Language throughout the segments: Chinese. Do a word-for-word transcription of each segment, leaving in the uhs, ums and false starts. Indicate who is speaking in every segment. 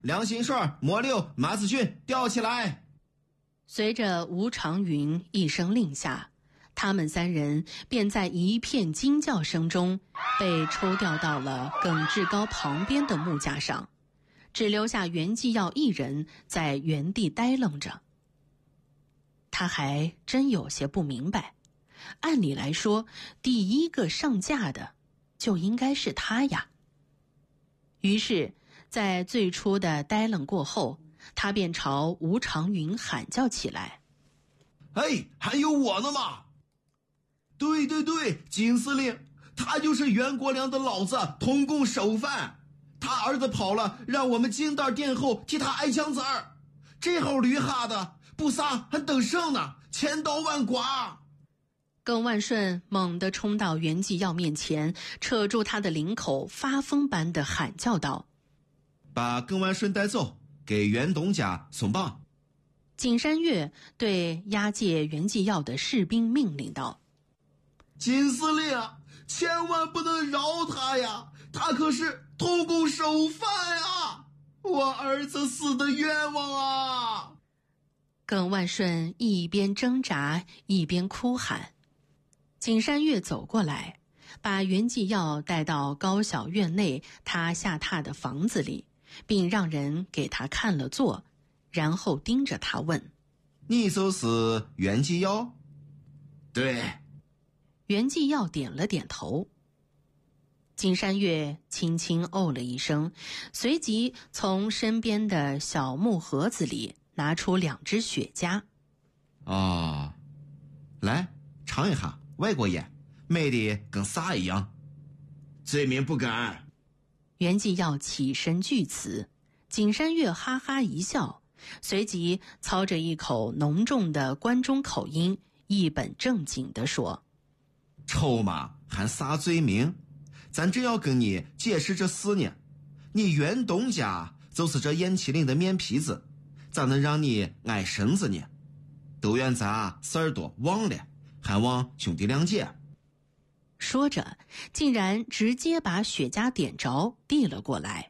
Speaker 1: 梁心顺、魔六、马子俊吊起来。
Speaker 2: 随着吴长云一声令下，他们三人便在一片惊叫声中被抽调到了耿志高旁边的木架上，只留下袁继耀一人在原地呆愣着。他还真有些不明白，按理来说，第一个上架的就应该是他呀。于是，在最初的呆愣过后，他便朝吴长云喊叫起来：“
Speaker 1: 哎，还有我呢嘛！对对对，金司令，他就是袁国良的老子，通共首犯。他儿子跑了，让我们金蛋殿后替他挨枪子儿。这号驴哈的，不杀还等胜呢，千刀万剐！”
Speaker 2: 耿万顺猛地冲到袁继耀面前，扯住他的领口，发疯般地喊叫道：“
Speaker 1: 把耿万顺带走，给袁董家送棒！”
Speaker 2: 景山月对押解袁继耀的士兵命令道：“
Speaker 1: 金司令，千万不能饶他呀！他可是通共首犯啊！我儿子死的冤枉啊！”
Speaker 2: 耿万顺一边挣扎一边哭喊。景山月走过来，把袁继耀带到高小院内他下榻的房子里，并让人给他看了座，然后盯着他问：“
Speaker 1: 你就是袁继耀？”“对。”
Speaker 2: 袁继耀点了点头。景山月轻轻哦了一声，随即从身边的小木盒子里拿出两支雪茄。
Speaker 1: “哦，来尝一下外国烟，美的跟啥一样？”“罪名不敢。”
Speaker 2: 袁继耀起身据词，景山月哈哈一笑，随即操着一口浓重的关中口音，一本正经地说：“
Speaker 1: 臭嘛，还啥罪名？咱正要跟你解释这事呢。你袁东家就是这燕麒麟的面皮子，咋能让你挨绳子呢？都怨咱事儿多忘了，还望兄弟谅解。”
Speaker 2: 说着，竟然直接把雪茄点着递了过来。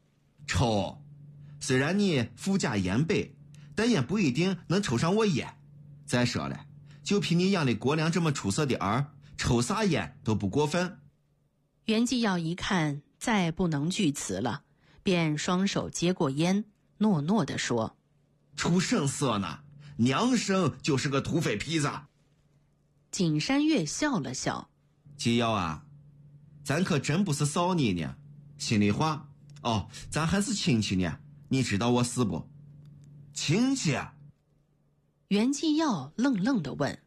Speaker 1: “臭，虽然你富家燕北，但也不一定能抽上我烟。再说了，就凭你养的国良这么出色的儿，抽啥烟都不过分。”
Speaker 2: 袁继耀一看再不能据词了，便双手接过烟，诺诺地说：“
Speaker 1: 出声色呢，娘生就是个土匪坯子。”
Speaker 2: 景山月笑了笑：“
Speaker 1: 继耀啊，咱可真不是臊你呢。心里话，哦，咱还是亲戚呢。你知道我是不？”“亲戚？”
Speaker 2: 袁继耀愣愣地问。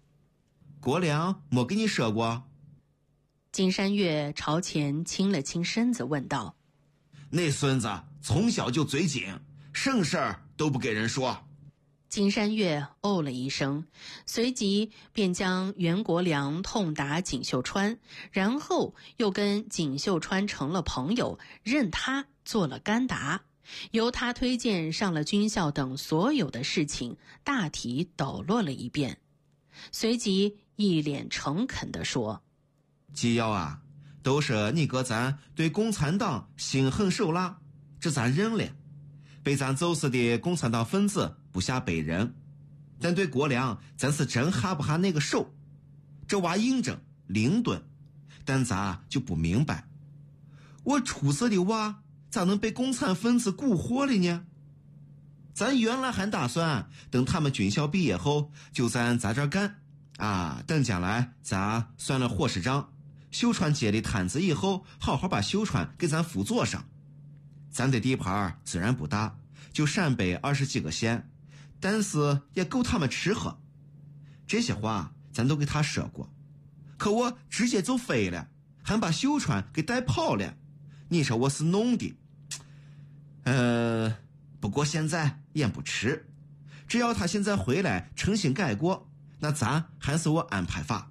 Speaker 1: “国良没跟你说过？”
Speaker 2: 景山月朝前倾了倾身子问道：“
Speaker 1: 那孙子从小就嘴紧，省事儿都不给人说。”
Speaker 2: 景山月哦了一声，随即便将袁国良痛打景秀川，然后又跟景秀川成了朋友，任他做了干达，由他推荐上了军校等所有的事情大体抖落了一遍，随即一脸诚恳地说：“
Speaker 1: 继耀啊，都是你哥咱对共产党心狠手辣，这咱认了。被咱走死的共产党分子不下百人，但对国良咱是真哈不哈那个手。这娃硬整灵钝，但咱就不明白，我出色的娃咋能被共产分子蛊惑了呢？咱原来还打算等他们军校毕业后就咱咱这儿干啊，等将来咱算了伙食账，秀川接的摊子以后，好好把秀川给咱辅佐上。咱的地盘虽然不大，就陕北二十几个县，但是也够他们吃喝。这些话咱都给他说过，可我直接就飞了，还把秀川给带跑了。你说我是弄的，呃，不过现在也不迟，只要他现在回来诚心改过，那咱还是我安排法。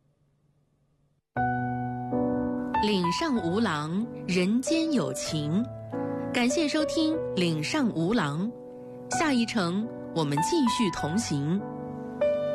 Speaker 2: 岭上无郎，人间有情。感谢收听岭上无郎，下一程我们继续同行。